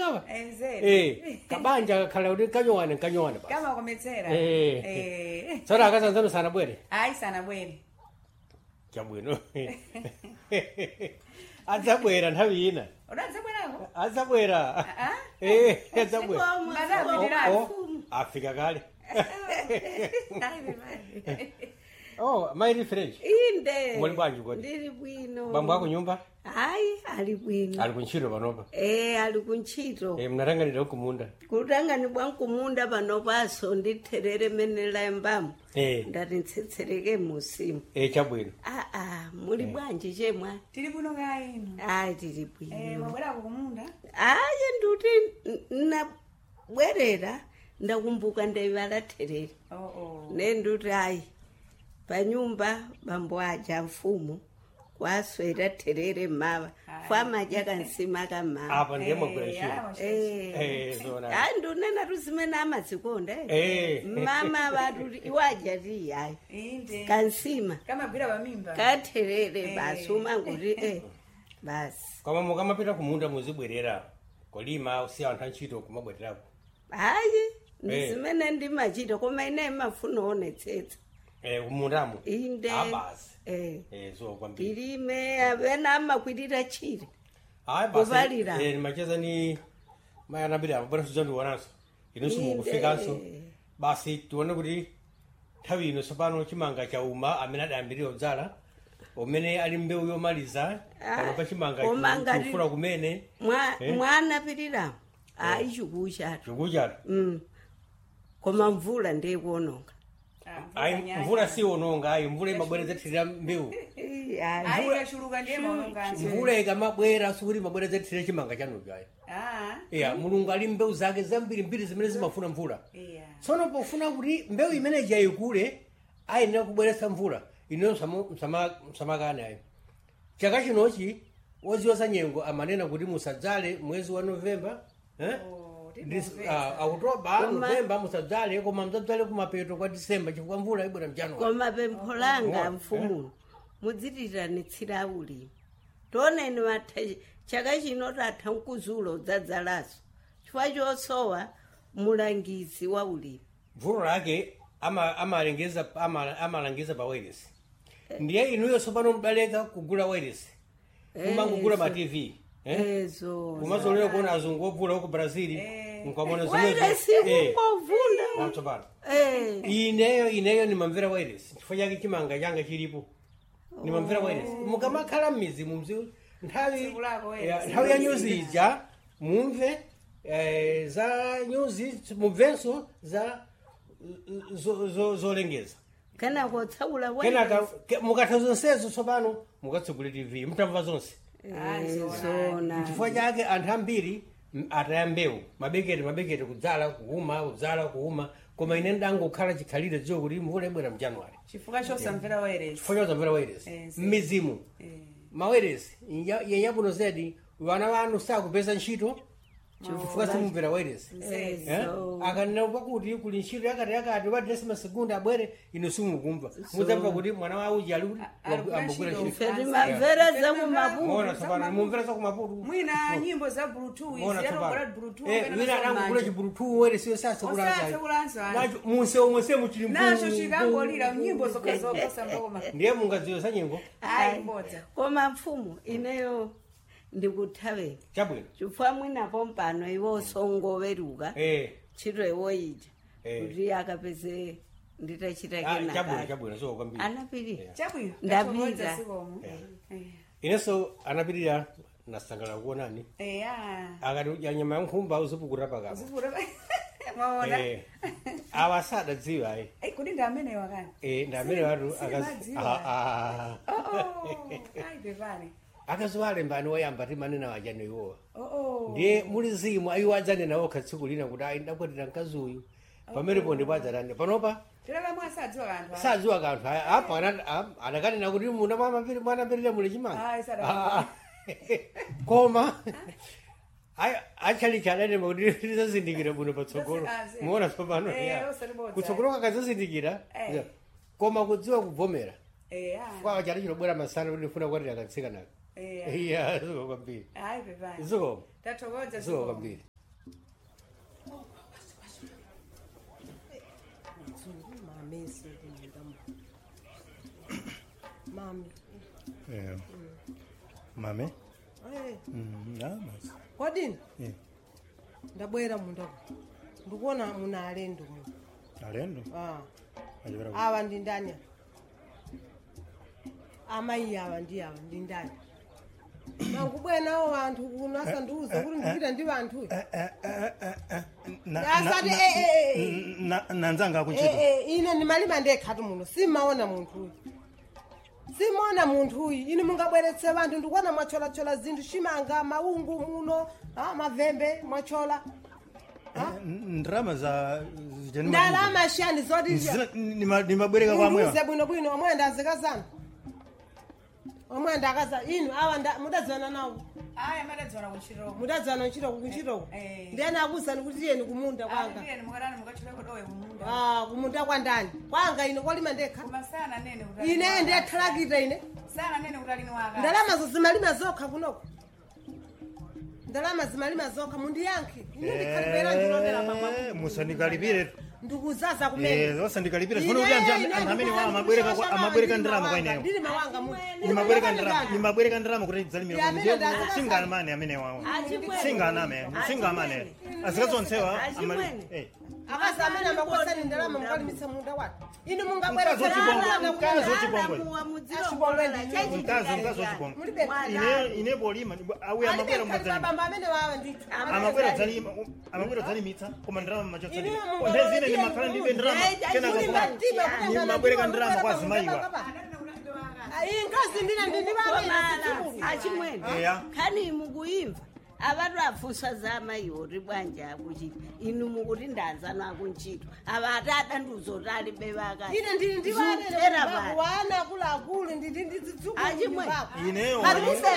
mawa Enzele. kabanja kakhala kuti kanyowane basi Kama kometsera. tsara akazanzano sanabwere Ai sana bwere. chabwino adzabwera nthawi ina Udanza bwerako? adzabwera adzabwera Madam Dirasi. afika kale Ai bebani. maili French inde muli bwanji kodi ndili bwino bambo ako nyumba hayi ali bwino ali kuntchito panopa ali kuntchito mnatanganira kumunda kutangani bwankumunda panopaso nditherere mene layambamo ndati ntsetsereke musimu chabwino muli bwanji chemwa Tiri buno ga ino. ayi tili bwino Mabwerako kumunda. ayi nduti nabwerera ndakumbuka ndaivala therere nenduti ayi panyumba bambo aja mfumu kwaswera therere mava famaja kansima kamava apa ndiye mwagwera ntchito hayi ndunena tuzimene amadzikonda mama vatu iwaja ti hayi Inde. kansima Kama bwira bamimba. katherere basi umanguti basi koma mukamapita kumunda muzibwerera kolima usiya anthu antchito kumabwererako hayi ndizimene ndimachita koma ine mafuna onetsetsa kumundamo inde basi so kwambiri ilime avena amakwirira chire hayi kuvalira macheza ni mayanabira bwana tuzandiwonanso inonso mukufikanso basi tione kuti nthawi ino tsopano chimanga chauma amene adayambirira kudzala umene ali mbewu yomaliza pano pa chimanga chifuna kumene mwanapirira ayi chikuchatu chikuchatu koma mvula ndiyekuononga ayi mvula siwononga ayi mvula imabwerezethirira mbewu mvula ikamabwera sikuti imabwerezethirira chimanga chanucho ayi mulungu ali mbewu zake zambirimbiri zimene zimafuna mvula tsono pofuna kuti mbewu imene jayikule ayenera kubweretsa mvula ino msamakane ayi chaka chinochi woziwa za nyengo amanena kuti musadzale mwezi wa Novemba Oktoba Novemba musadzale koma mdzadzale kumapeto kwa Disemba chifukwa mvula ibwera mjanuwari koma pempho langa mfumu mudzitiranitsira ulimi tioneni matha chaka chino tatha mkuzulo udzadzalaso chifukwa chosowa mulangizi wa ulimi mvulo lake amalangiza pa wireless ndiye inuyo tsopano mbaleka kugula wireless kumangugula ma TV kumazolera kuona azungu ovula huko Brazil nkwamona zimwezo ineyo nimamvera wireless chifukwa chake chimanga changa chilipo nimamvera wireless mukamakhala mmizi nthawi ya news ija mumve za news mumvenso za zolengeza kenako tsaula kenaka mukatha zonsezo tsopano mukatsegula TV mutamva zonse chifukwa chake anthu ambiri ataya mbewu mabekete kudzala kuuma koma ine ndangokhala chikhalire dziwo kuti mvula ibwera mjanuwari chifukwa chosamvera wireless mmizimu maweresi yenyabuno zedi vana vanu sakupeza ntchito chifukwa simumvera wireless akanena pakuti kuli ntchito yakati wadresi masegundi abwere ino simukumva mudzamva kuti mwana wa uji ali kuti ambogwera ntchitotimamvera mumvera za kumaputu mwina nyimbo za bluetooth wina adangogula chibluetooth wireless sasegulanso munse omwe semuchili nacho chikangolira nyimbo zokazokosa mboma ndiye mungadziwe za nyengo koma mfumu ineyo ndikuthaveni chabwino chifukwa mwinapo mpano iwo songoweruka ntchito iwoyija kuti akapeze chabwino so kwambiri anapirira chabwino ndapita inenso anapirira nasangala kuonani akati udya nyama ya nkhumba uzipukuta pakapa mwaona awa sadadziwa kuti ndi amene wakani ndi amene watu akaziwale mbani wayamba timanena wajano iwowa ndiye muli zimu ayiwo adzanena okha tsiku lina kuti ayi ndakwatira mkazi uyu pamenepo ndipo adzatande panopa sadziwa kanthu apa anakanena kuti muna mwanapirira muli chimanga koma achalichadadema kuti tizazindikira buno patsogolo muona tsopano kutsogolo kakazazindikira koma kudziwa kubvomera kwa chali chinobwera masana kuti ndifuna kwatira akatsika nako iya ziko kwambiri ziko kwambiri amesi kumunda mami mame kodini ndabwera munda ndikuona muna alendo alendo awa ndi ndani amayi awa ndi ndani mangubwenawo vanthu kuno asandiuze kuti ndipita ndi vanthu asati nanzanga akuntchito ine ndimalima ndekhatu muno simaona munthuyu ine mungabweretse vanthu ndikuona mwacholachola zinthu chimanga maungu muno mavembe mwachola ndrama za ndalama shani zoti nimabwereka kwamwewa bwinobwino omwe ndazikazana omwe ndakaza inu awa mudadzana nawo aya madadzana kuchiro mudadzana kuchiro ndiyani akuzani kuti tiyeni kumunda kwanga ndiyeni mukarani mukachireko dowe kumunda kumunda kwandani kwanga ine kolima ndekha kumasana nene utali ine ndiyathalakita ine sana nene utalini waka ndalamazo zimalima zokha kunoko ndalama zimalima zokha mundiyankhe ine ndikhalipera ndilovera pamwa musandikalipire ndikuzaza kumene osandikalipire zifuna kuti amene amabwereka ndirama kwa ineyo ndili mawanga nimabwereka ndirama kuti dzalimira singamane amene wawo singamane azikazonsewa akazi amene amakosani ndalama mukalimitsa munda wake inu mungabwereka ine polima auya amabwera dzalimitsa koma ndirama machotsa ndezine ndimakhala ndibe ndirama kenaka nimabwereka ndirama kwa zimayiwa inkazi ndina achimwene khani mukuimva abantu afusa zamayiwo ribwanja akuchita inu mukuti ndanzana akuntchito avati adanduzo tali bevaka ine ndili ndivaana akuluakulu ineyo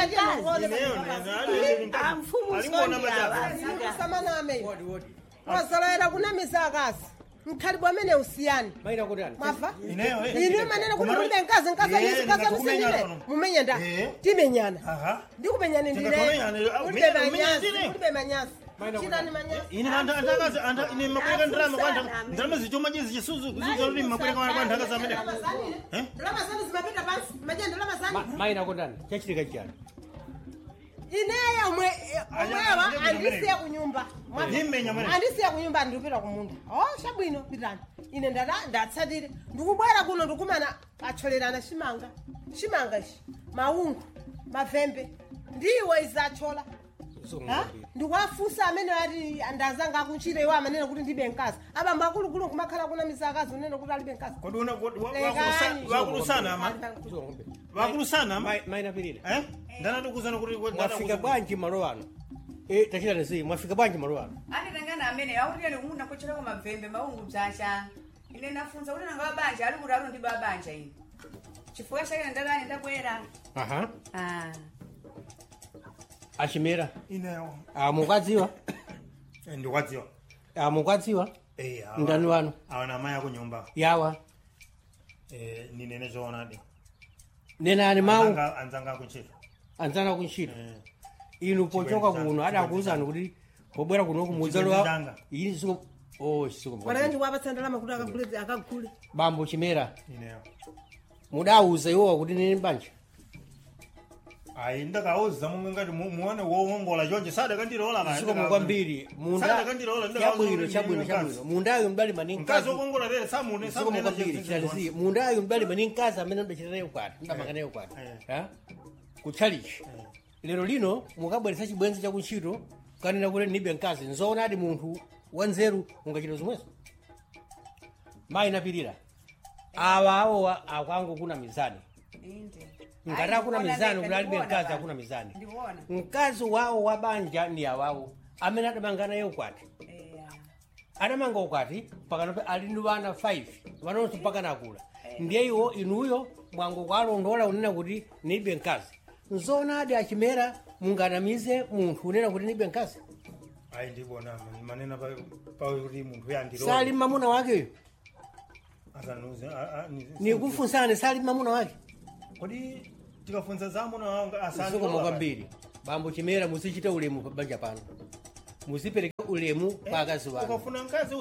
amfumusamanameyo wazaloera kunamisa akazi mkhalibwa amene usiyani mwafa ine manene kuti mulibe nkazi mumenya nda timenyana ndikumenyani mulibe manyazi chitani ine antakazi ine mabwereka ndirama kwantha ndirama zichoma chizi chisuzu zizolimi mabwereka kwantha akazi amene ndalama zanu zimapita pansi maja ndalama zanu maina kondani chachitika chiyani ineyo omwewa andisiya kunyumba andisiya kunyumba ndikupita kumunda chabwino pitani ine ndatsatire ndikubwera kuno ndikumana acholerana chimanga ichi maungu mavembe ndiwo izachola ndikuwafusa amene ati andazanga akuntchito iwo amanena kuti ndibe mkazi abamba akulukulu kumakhala kuna misakazi unene kuti alibe mkazi wakulusana maina pirira ndanatukuzana kuti mwafika bwanji malo ano tachitani si mwafika bwanji malo ano anditangana amene autiyeni kumunda kuchireko mavembe maungu bzacha ine nafunza kuti nanga wabanja ali kuti ndibe wabanja ine chifukwa chake ndadani ndabwera achimera ineyo mukwadziwa ndikwadziwa mukwadziwa ndani wanu awana amayi akunyumba yawa ninene choonadi nenani mawu anzanga kuntchito inu pochoka kuno adakuwuzani kuti pobwera kuno kumudzalowa ili wanandiwapatsa ndalama kuti akagule bambo chimera mudawuza iwowa kuti nini mbanja ayi ndakauza munga ngati muone wowongola chonje sadakandirola kwambiri munda chabwino mundayo mdali maninkazi okongola lere samune mundayo mdali maninkazi amene ndachitaneyo kwati ndamakaneyo kwati kutchalichi lero lino mukabweretsa chibwenzi chakuntchito kanena kuti ndibe mkazi nzoona ati munthu wanzeru ungachita zomwezo mayi napirira awowa akwangu kuna mizani ngati akuna mizani kuti alibe mkazi akuna mizani mkazi wawo wa banja ndi awawo amene adamangana yo kwati adamanga ukwati pakanope ali ndi vana 5 vanonso mpaka nakula ndiye iwo inuyo mwango kwalondola unena kuti ndibe mkazi nzona adi achimera munganamize munthu unena kuti ndibe mkazi ayi ndibona manena kuti munthu yandirola sali mamuna wakeyo akanuze nikufunsane sali mamuna wake kodi tikafunza zamuna wanga asali kwambiri bambo chimera musichita ulemu pabanja pano musipereka ulemu kwa akazi wanu ukafuna mkazi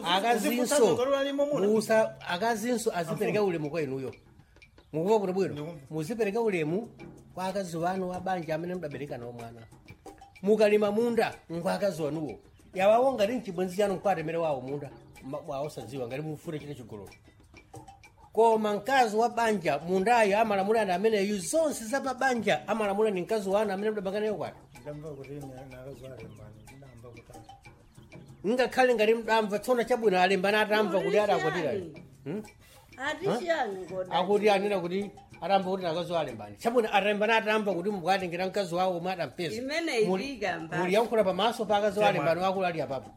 akazinso azipereka ulemu kwa inuyo mukuva kuti bwino muzipereka ulemu kwa akazi wanu abanja amene mudabereka nawo mwana mukalima munda nkwa akazi wanuwo yawawo ngati mchibwenzi chanu mkwatemere wawo munda wawosadziwa ngati mufune chine chigololo koma mkazi wa banja mundayo amalamula ndi ameneyu zonse za pabanja amalamula ni mkazi wanu amene mudabanganayo kwati ngakhale ngati mdamva tsona chabwino alembana atamva kuti adakwatira akuti anena kuti atamva kuti nakazi alembani chabwino alembana atamva kuti mukatengera mkazi wawo omwe adampeza muli yankhula pamaso pa akazi alembani wakulu ali apapo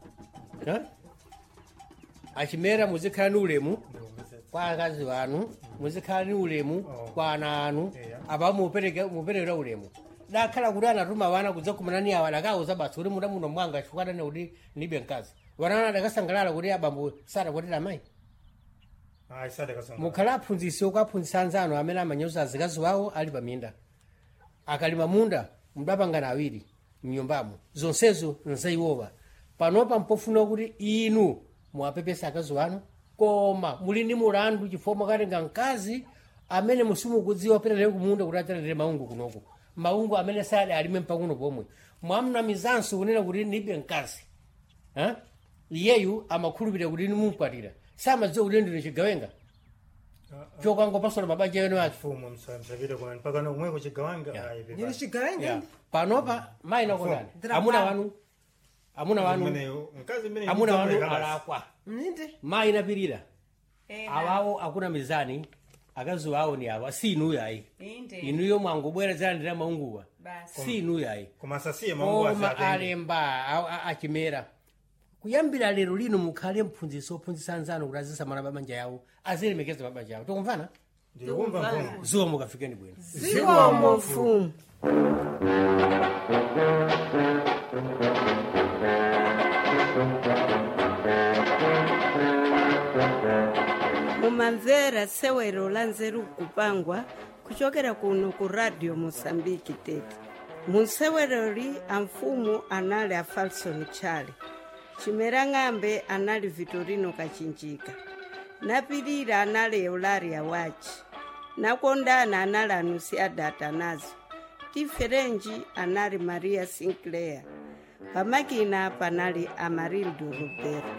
achimera muzikhala ni ulemu kwa akazi wanu muzikhala ni ulemu kwa ana anu apa muperekera ulemu dakhala kuti anatuma wana kudzakumana ni awa dakauza basi kuti muda muno mwanga chikwadane kuti nibe mkazi wanana dakasangalala kuti abambo sadakwatira amayi mukhala aphunzitsi okaphunzitsa anzanu amene amanyoza azikazi wawo ali paminda akalima munda mudapangana awiri mnyumbamo zonsezo nzaiwowa panopa mpofuna kuti inu muwapepesa akazi wanu koma muli ndi mulandu chifukwa mwakatenga mkazi amene musimukudziwa perere kumunda kuti aterere maungu kunoku maungu amene sali alime mpakuno pomwe mwamnamizanso kunena kuti nibe mkazi iyeyu amakhulupirira kuti nimukwatira samadziwa kuti ndine chigawenga chokangopasula mabanja yenu ake panopa mayi nakondani amuna wanu alakwa mayi napirira awawo akuna mizani akazi wawo ni awa si inuyo ayi inuyo mwangobwerezera ndira maunguwa si inuyo ayi koma alemba achimera kuyambira lero lino mukhale mphunzitsi ophunzitsa anzanu kuti azisamala mabanja yawo azilemekeza mabanja yawo tikumvana ziwa mukafikeni bwino ziwa mfumu mumamvera sewero la nzeru kupangwa kuchokera kuno ku radio Mosambiki Tete. Munseweroli amfumu anali a Falson Chale, Chimera Ng'ambe anali Vitorino Kachinjika, napirira anali Eularia Wachi, nakondana anali Anunciada Atanazo, Tiferenji anali Maria Sinclair, pamakina panali Amarildo Roberto.